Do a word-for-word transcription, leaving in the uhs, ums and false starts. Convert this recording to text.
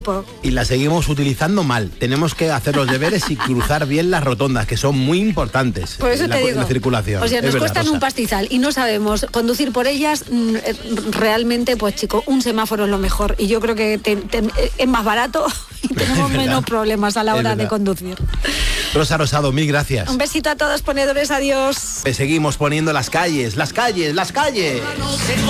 Y la seguimos utilizando mal. Tenemos que hacer los deberes y cruzar bien las rotondas, que son muy importantes. Por eso en la, te digo, en la circulación. O sea, es nos verdad, cuestan Rosa. un pastizal y no sabemos conducir por ellas. Realmente, pues chico, un semáforo es lo mejor. Y yo creo que te, te, es más barato y tenemos menos problemas a la hora de conducir. Rosa Rosado, mil gracias. Un besito a todos, ponedores, adiós. Seguimos poniendo las calles, las calles, las calles.